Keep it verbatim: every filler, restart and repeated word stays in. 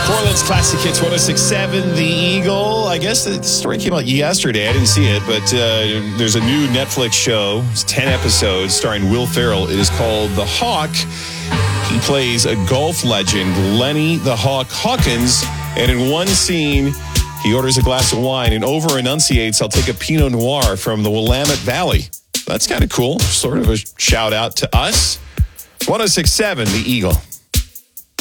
Portland's Classic Hits one oh six point seven. The Eagle. I guess the story came out yesterday. I didn't see it, but uh, there's a new Netflix show. It's ten episodes starring Will Ferrell. It is called The Hawk. He plays a golf legend, Lenny the Hawk Hawkins. And in one scene, he orders a glass of wine and over enunciates, "I'll take a Pinot Noir from the Willamette Valley." That's kind of cool. Sort of a shout out to us. one oh six point seven, The Eagle.